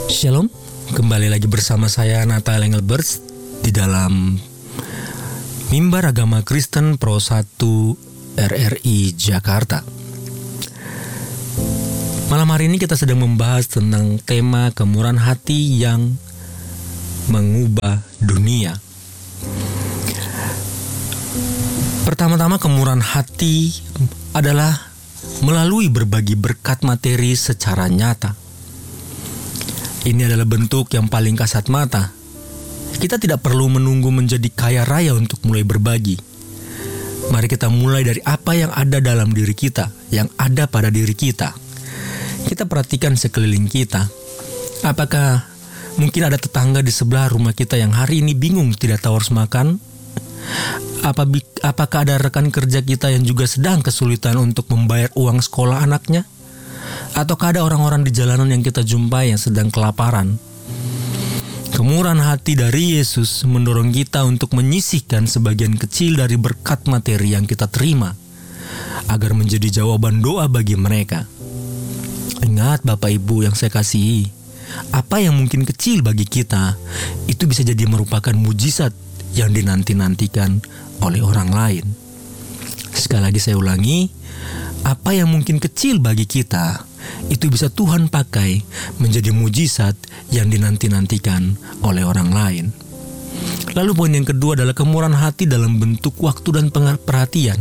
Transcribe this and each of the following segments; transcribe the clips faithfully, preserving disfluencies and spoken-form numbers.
Shalom, kembali lagi bersama saya Nathanael Engelbert di dalam Mimbar Agama Kristen Pro satu R R I Jakarta. Malam hari ini kita sedang membahas tentang tema kemurahan hati yang mengubah dunia. Pertama-tama, kemurahan hati adalah melalui berbagi berkat materi secara nyata. Ini adalah bentuk yang paling kasat mata. Kita tidak perlu menunggu menjadi kaya raya untuk mulai berbagi. Mari kita mulai dari apa yang ada dalam diri kita, yang ada pada diri kita. Kita perhatikan sekeliling kita. Apakah mungkin ada tetangga di sebelah rumah kita yang hari ini bingung tidak tahu harus makan? Apa, apakah ada rekan kerja kita yang juga sedang kesulitan untuk membayar uang sekolah anaknya? Ataukah ada orang-orang di jalanan yang kita jumpai yang sedang kelaparan? Kemurahan hati dari Yesus mendorong kita untuk menyisihkan sebagian kecil dari berkat materi yang kita terima, agar menjadi jawaban doa bagi mereka. Ingat Bapak Ibu yang saya kasihi, apa yang mungkin kecil bagi kita, itu bisa jadi merupakan mujizat yang dinanti-nantikan oleh orang lain. Sekali lagi saya ulangi, apa yang mungkin kecil bagi kita, itu bisa Tuhan pakai menjadi mujizat yang dinanti-nantikan oleh orang lain. Lalu poin yang kedua adalah kemurahan hati dalam bentuk waktu dan perhatian.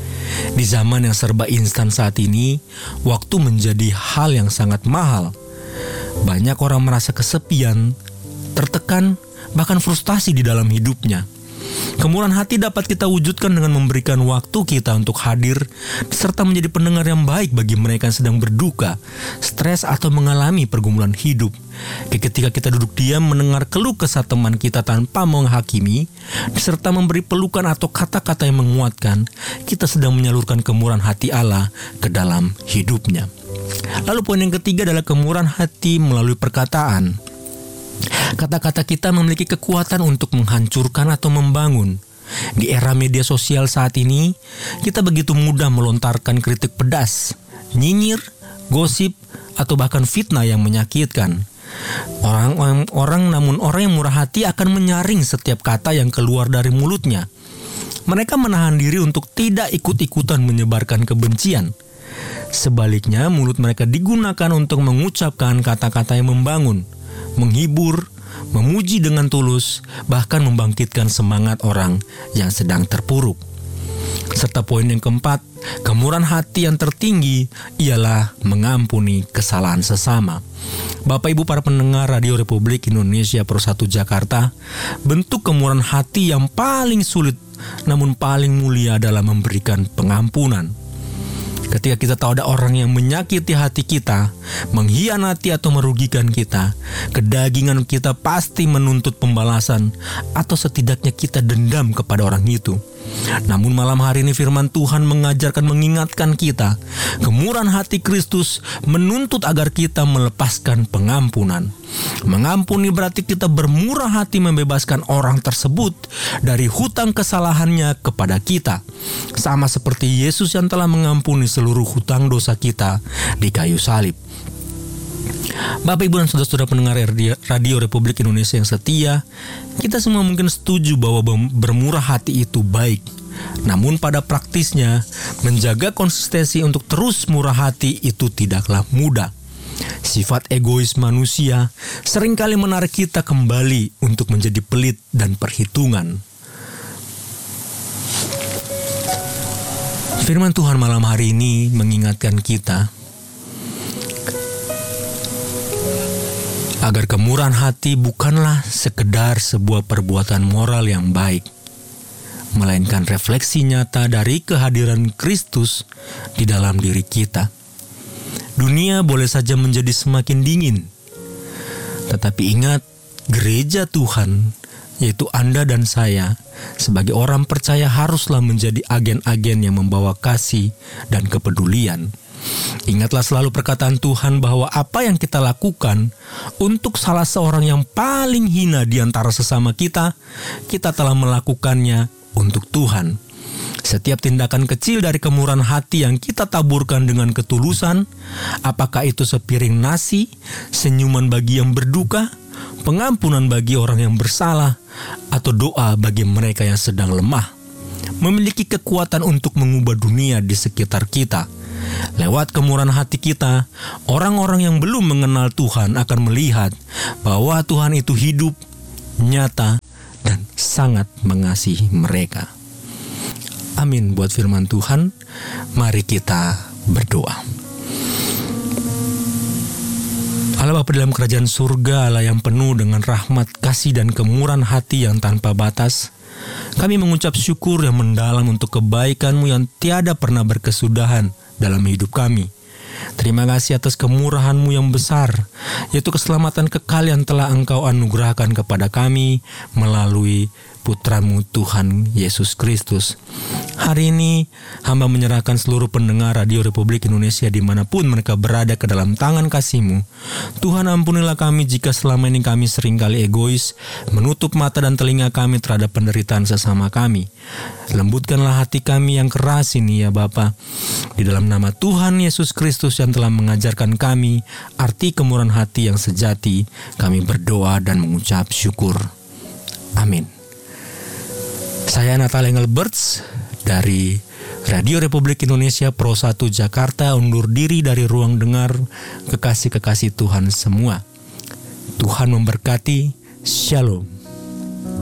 Di zaman yang serba instan saat ini, waktu menjadi hal yang sangat mahal. Banyak orang merasa kesepian, tertekan, bahkan frustasi di dalam hidupnya. Kemurahan hati dapat kita wujudkan dengan memberikan waktu kita untuk hadir serta menjadi pendengar yang baik bagi mereka yang sedang berduka, stres atau mengalami pergumulan hidup. Ketika kita duduk diam mendengar keluh kesah teman kita tanpa menghakimi, serta memberi pelukan atau kata-kata yang menguatkan, kita sedang menyalurkan kemurahan hati Allah ke dalam hidupnya. Lalu poin yang ketiga adalah kemurahan hati melalui perkataan. Kata-kata kita memiliki kekuatan untuk menghancurkan atau membangun. Di era media sosial saat ini, kita begitu mudah melontarkan kritik pedas, nyinyir, gosip, atau bahkan fitnah yang menyakitkan. Orang, orang namun orang yang murah hati akan menyaring setiap kata yang keluar dari mulutnya. Mereka menahan diri untuk tidak ikut-ikutan menyebarkan kebencian. Sebaliknya, mulut mereka digunakan untuk mengucapkan kata-kata yang membangun, menghibur, memuji dengan tulus, bahkan membangkitkan semangat orang yang sedang terpuruk. Serta poin yang keempat, kemurahan hati yang tertinggi ialah mengampuni kesalahan sesama. Bapak Ibu para pendengar Radio Republik Indonesia Pro satu Jakarta, bentuk kemurahan hati yang paling sulit namun paling mulia adalah memberikan pengampunan. Ketika kita tahu ada orang yang menyakiti hati kita, mengkhianati atau merugikan kita, kedagingan kita pasti menuntut pembalasan atau setidaknya kita dendam kepada orang itu. Namun malam hari ini firman Tuhan mengajarkan, mengingatkan kita, kemurahan hati Kristus menuntut agar kita melepaskan pengampunan. Mengampuni berarti kita bermurah hati membebaskan orang tersebut dari hutang kesalahannya kepada kita. Sama seperti Yesus yang telah mengampuni seluruh hutang dosa kita di kayu salib. Bapak Ibu dan saudara-saudara pendengar Radio Republik Indonesia yang setia, kita semua mungkin setuju bahwa bermurah hati itu baik. Namun pada praktisnya, menjaga konsistensi untuk terus murah hati itu tidaklah mudah. Sifat egois manusia seringkali menarik kita kembali untuk menjadi pelit dan perhitungan. Firman Tuhan malam hari ini mengingatkan kita agar kemurahan hati bukanlah sekedar sebuah perbuatan moral yang baik, melainkan refleksi nyata dari kehadiran Kristus di dalam diri kita. Dunia boleh saja menjadi semakin dingin, tetapi ingat, gereja Tuhan, yaitu Anda dan saya, sebagai orang percaya haruslah menjadi agen-agen yang membawa kasih dan kepedulian. Ingatlah selalu perkataan Tuhan bahwa apa yang kita lakukan untuk salah seorang yang paling hina di antara sesama kita, kita telah melakukannya untuk Tuhan. Setiap tindakan kecil dari kemurahan hati yang kita taburkan dengan ketulusan, apakah itu sepiring nasi, senyuman bagi yang berduka, pengampunan bagi orang yang bersalah, atau doa bagi mereka yang sedang lemah, memiliki kekuatan untuk mengubah dunia di sekitar kita. Lewat kemurahan hati kita, orang-orang yang belum mengenal Tuhan akan melihat bahwa Tuhan itu hidup, nyata, dan sangat mengasihi mereka. Amin buat firman Tuhan. Mari kita berdoa. Allah Bapa dalam kerajaan surga, Allah yang penuh dengan rahmat, kasih, dan kemurahan hati yang tanpa batas, kami mengucap syukur yang mendalam untuk kebaikan-Mu yang tiada pernah berkesudahan dalam hidup kami. Terima kasih atas kemurahan-Mu yang besar, yaitu keselamatan kekal yang telah Engkau anugerahkan kepada kami melalui Putra-Mu Tuhan Yesus Kristus. Hari ini hamba menyerahkan seluruh pendengar Radio Republik Indonesia dimanapun mereka berada ke dalam tangan kasih-Mu. Tuhan, ampunilah kami jika selama ini kami seringkali egois, menutup mata dan telinga kami terhadap penderitaan sesama kami. Lembutkanlah hati kami yang keras ini ya Bapa. Di dalam nama Tuhan Yesus Kristus yang telah mengajarkan kami arti kemurahan hati yang sejati, kami berdoa dan mengucap syukur. Amin. Saya Natal Engelberts dari Radio Republik Indonesia Pro satu Jakarta undur diri dari ruang dengar. Kekasih-kekasih Tuhan semua. Tuhan memberkati. Shalom.